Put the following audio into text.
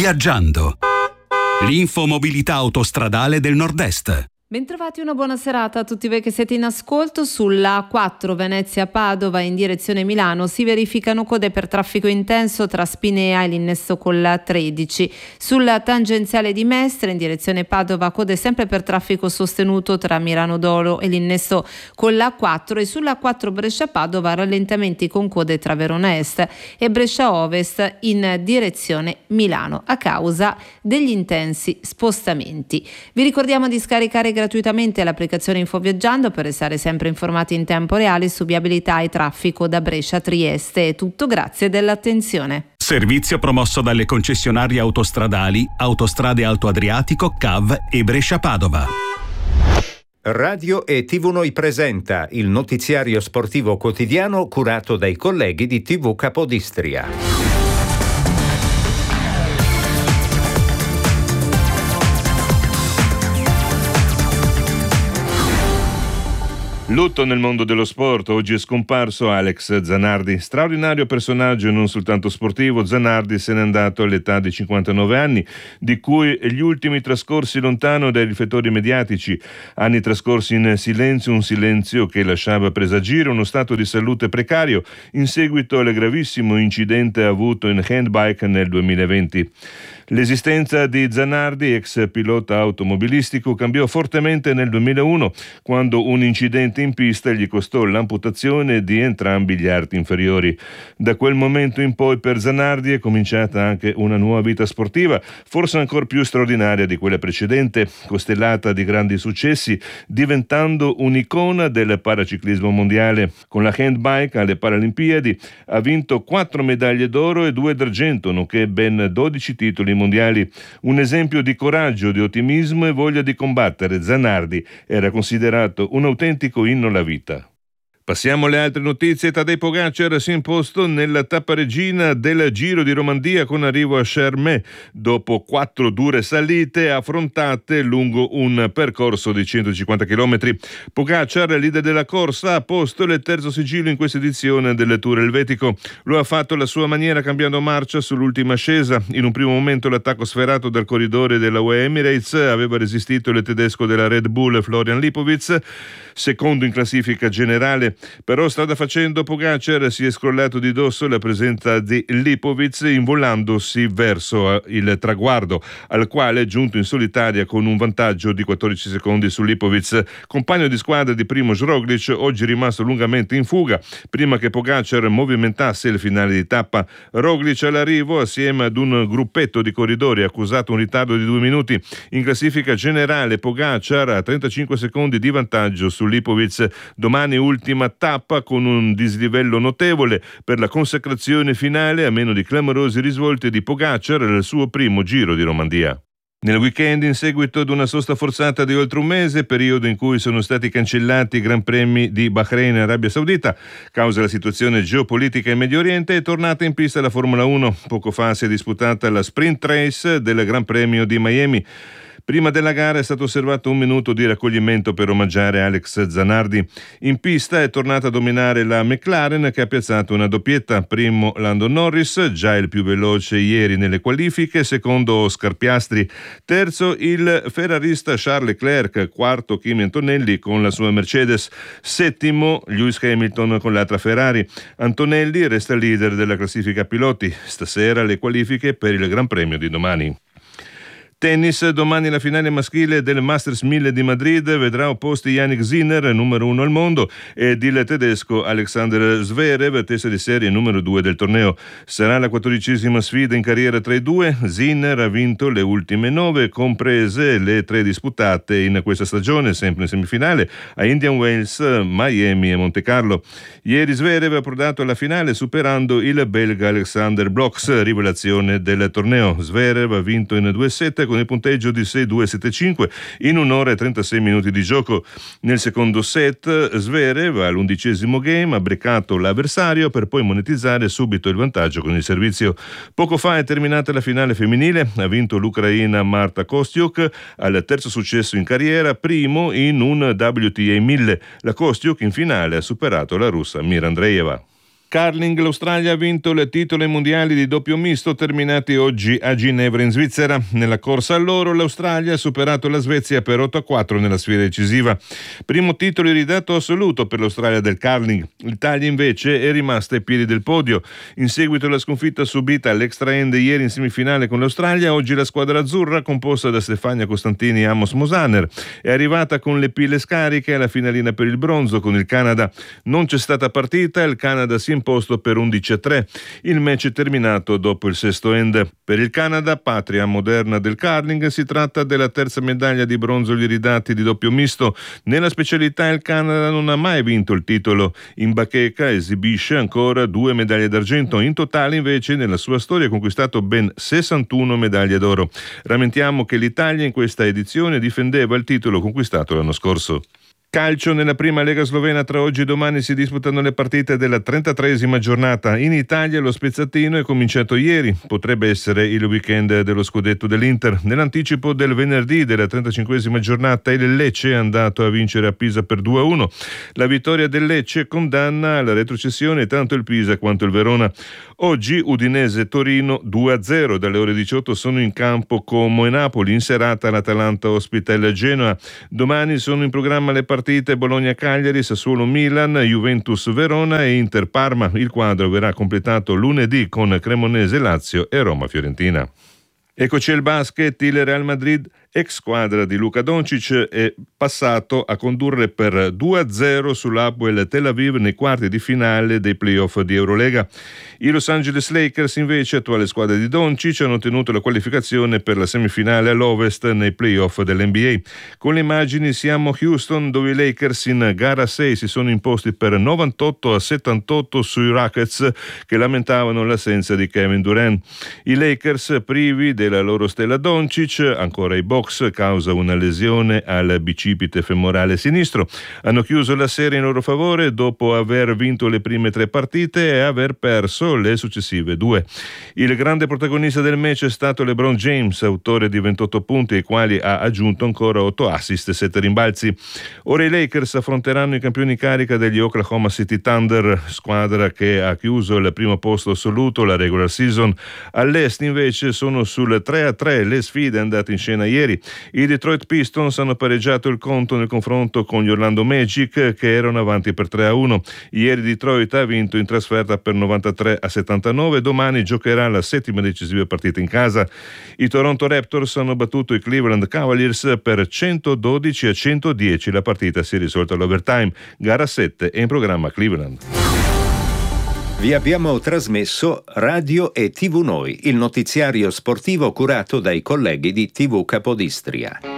Viaggiando. L'infomobilità autostradale del Nord-Est. Bentrovati, una buona serata a tutti voi che siete in ascolto. Sulla A4 Venezia-Padova in direzione Milano si verificano code per traffico intenso tra Spinea e l'innesto con la 13. Sulla tangenziale di Mestre in direzione Padova code sempre per traffico sostenuto tra Milano Dolo e l'innesto con la 4, e sulla A4 Brescia-Padova rallentamenti con code tra Verona Est e Brescia Ovest in direzione Milano a causa degli intensi spostamenti. Vi ricordiamo di scaricare gratuitamente l'applicazione Infoviaggiando per restare sempre informati in tempo reale su viabilità e traffico da Brescia a Trieste. È tutto, grazie dell'attenzione. Servizio promosso dalle concessionarie autostradali Autostrade Alto Adriatico, CAV e Brescia-Padova. Radio e TV Noi presenta il notiziario sportivo quotidiano curato dai colleghi di TV Capodistria. Lutto nel mondo dello sport. Oggi è scomparso Alex Zanardi, straordinario personaggio non soltanto sportivo. Zanardi se n'è andato all'età di 59 anni, di cui gli ultimi trascorsi lontano dai riflettori mediatici, anni trascorsi in silenzio, un silenzio che lasciava presagire uno stato di salute precario in seguito al gravissimo incidente avuto in handbike nel 2020. L'esistenza di Zanardi, ex pilota automobilistico, cambiò fortemente nel 2001, quando un incidente in pista gli costò l'amputazione di entrambi gli arti inferiori. Da quel momento in poi per Zanardi è cominciata anche una nuova vita sportiva, forse ancora più straordinaria di quella precedente, costellata di grandi successi, diventando un'icona del paraciclismo mondiale. Con la handbike alle Paralimpiadi ha vinto 4 medaglie d'oro e 2 d'argento, nonché ben 12 titoli mondiali. Un esempio di coraggio, di ottimismo e voglia di combattere. Zanardi era considerato un autentico inno alla vita. Passiamo alle altre notizie. Tadej Pogačar si è imposto nella tappa regina del Giro di Romandia con arrivo a Chermé dopo 4 dure salite affrontate lungo un percorso di 150 km. Pogačar, leader della corsa, ha posto il terzo sigillo in questa edizione del Tour Elvetico. Lo ha fatto alla sua maniera, cambiando marcia sull'ultima ascesa. In un primo momento l'attacco sferato dal corridore della UE Emirates aveva resistito il tedesco della Red Bull Florian Lipowitz, secondo in classifica generale. Però strada facendo Pogačar si è scrollato di dosso la presenza di Lipowitz, involandosi verso il traguardo, al quale è giunto in solitaria con un vantaggio di 14 secondi su Lipowitz. Compagno di squadra di Primož Roglič, oggi rimasto lungamente in fuga prima che Pogačar movimentasse il finale di tappa. Roglič all'arrivo assieme ad un gruppetto di corridori ha accusato un ritardo di 2 minuti. In classifica generale Pogačar ha 35 secondi di vantaggio su Lipowitz. Domani ultima tappa con un dislivello notevole per la consacrazione finale, a meno di clamorosi risvolti di Pogačar al suo primo Giro di Romandia. Nel weekend, in seguito ad una sosta forzata di oltre un mese, periodo in cui sono stati cancellati i Gran Premi di Bahrain e Arabia Saudita, causa la situazione geopolitica in Medio Oriente, è tornata in pista la Formula 1. Poco fa si è disputata la sprint race del Gran Premio di Miami. Prima della gara è stato osservato 1 minuto di raccoglimento per omaggiare Alex Zanardi. In pista è tornata a dominare la McLaren, che ha piazzato una doppietta. Primo Lando Norris, già il più veloce ieri nelle qualifiche, secondo Oscar Piastri, terzo il ferrarista Charles Leclerc, quarto Kimi Antonelli con la sua Mercedes, settimo Lewis Hamilton con l'altra Ferrari. Antonelli resta leader della classifica piloti. Stasera le qualifiche per il Gran Premio di domani. Tennis, domani la finale maschile del Masters 1000 di Madrid vedrà opposti Jannik Sinner, numero 1 al mondo, ed il tedesco Alexander Zverev, testa di serie numero 2 del torneo. Sarà la 14ª sfida in carriera tra i due. Sinner ha vinto le ultime 9, comprese le 3 disputate in questa stagione, sempre in semifinale, a Indian Wells, Miami e Monte Carlo. Ieri Zverev ha approdato alla finale superando il belga Alexander Bloks, rivelazione del torneo. Zverev ha vinto in 2 set con il punteggio di 6-2-7-5 in 1 ora e 36 minuti di gioco. Nel secondo set Zverev all'11° game ha brecato l'avversario per poi monetizzare subito il vantaggio con il servizio. Poco fa è terminata la finale femminile, ha vinto l'ucraina Marta Kostyuk al terzo successo in carriera, primo in un WTA 1000. La Kostyuk in finale ha superato la russa Mira Andreeva. Curling, l'Australia ha vinto il titolo ai mondiali di doppio misto terminati oggi a Ginevra in Svizzera. Nella corsa all'oro l'Australia ha superato la Svezia per 8-4 nella sfida decisiva. Primo titolo iridato assoluto per l'Australia del curling. L'Italia invece è rimasta ai piedi del podio. In seguito alla sconfitta subita all'extra end ieri in semifinale con l'Australia, oggi la squadra azzurra, composta da Stefania Costantini e Amos Mosaner, è arrivata con le pile scariche alla finalina per il bronzo con il Canada. Non c'è stata partita, il Canada si è imposto per 11-3. Il match è terminato dopo il sesto end. Per il Canada, patria moderna del curling, si tratta della terza medaglia di bronzo gli iridati di doppio misto. Nella specialità il Canada non ha mai vinto il titolo. In bacheca esibisce ancora 2 medaglie d'argento. In totale invece nella sua storia ha conquistato ben 61 medaglie d'oro. Rammentiamo che l'Italia in questa edizione difendeva il titolo conquistato l'anno scorso. Calcio, nella prima Lega slovena tra oggi e domani si disputano le partite della 33esima giornata. In Italia lo spezzatino è cominciato ieri, potrebbe essere il weekend dello scudetto dell'Inter. Nell'anticipo del venerdì della 35esima giornata il Lecce è andato a vincere a Pisa per 2-1. La vittoria del Lecce condanna alla retrocessione tanto il Pisa quanto il Verona. Oggi Udinese-Torino 2-0, dalle ore 18 sono in campo Como e Napoli, in serata l'Atalanta ospita il Genoa. Domani sono in programma le partite Bologna-Cagliari, Sassuolo-Milan, Juventus-Verona e Inter-Parma. Il quadro verrà completato lunedì con Cremonese-Lazio e Roma-Fiorentina. Eccoci al basket, il Real Madrid, ex squadra di Luka Doncic, è passato a condurre per 2-0 sull'Hapoel Tel Aviv nei quarti di finale dei playoff di Eurolega. I Los Angeles Lakers invece, attuale squadra di Doncic, hanno ottenuto la qualificazione per la semifinale all'Ovest nei playoff dell'NBA. Con le immagini siamo a Houston, dove i Lakers in gara 6 si sono imposti per 98-78 sui Rockets, che lamentavano l'assenza di Kevin Durant. I Lakers, privi della loro stella Doncic, ancora ai box causa una lesione al bicipite femorale sinistro, hanno chiuso la serie in loro favore dopo aver vinto le prime 3 partite e aver perso le successive 2. Il grande protagonista del match è stato LeBron James, autore di 28 punti, ai quali ha aggiunto ancora 8 assist e 7 rimbalzi. Ora i Lakers affronteranno i campioni in carica degli Oklahoma City Thunder, squadra che ha chiuso il primo posto assoluto la regular season. All'est invece sono sul 3-3 le sfide andate in scena ieri. I Detroit Pistons hanno pareggiato il conto nel confronto con gli Orlando Magic, che erano avanti per 3-1. Ieri Detroit ha vinto in trasferta per 93-79. Domani giocherà la 7ª decisiva partita in casa. I Toronto Raptors hanno battuto i Cleveland Cavaliers per 112-110. La partita si è risolta all'overtime. Gara 7 è in programma a Cleveland. Vi abbiamo trasmesso Radio e TV Noi, il notiziario sportivo curato dai colleghi di TV Capodistria.